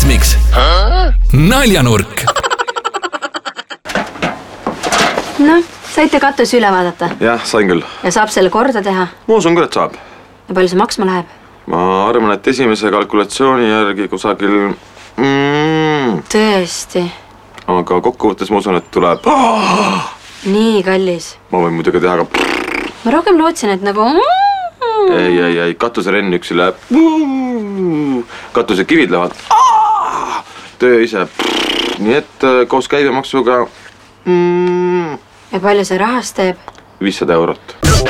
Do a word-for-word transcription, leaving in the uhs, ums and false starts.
Kosmiks naljanurk. No, saite katus üle vaadata? Jah, sain küll. Ja saab selle korda teha? Ma usun küll, et saab. Ja palju see maksma läheb? Ma arvan, et esimese kalkulatsiooni järgi kusagil... Mm, Tõesti. aga kokkuvõttes ma usun, et tuleb... Oh! Nii kallis. Ma võin muidugi teha ka... Ma rohkem lootsin, et nagu... Ei, ei, ei, katuse renn üksi läheb. Katuse kivid lähevad. Töö ise. Nii et koos käibemaksuga ja palju see rahast teeb? viissada eurot.